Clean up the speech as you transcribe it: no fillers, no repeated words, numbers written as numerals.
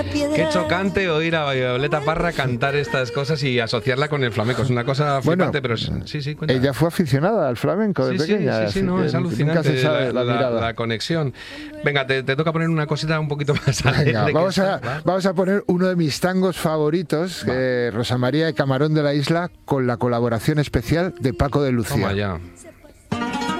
Qué chocante oír a Violeta Parra cantar estas cosas y asociarla con el flamenco. Es una cosa flipante, pero sí, cuenta. Ella fue aficionada al flamenco de pequeña. Sí, no, es alucinante nunca se sabe la conexión. Venga, te toca poner una cosita un poquito más alegre. Vamos a poner uno de mis tangos favoritos, Rosa María de Camarón de la Isla, con la colaboración especial de Paco de Lucía. Toma ya.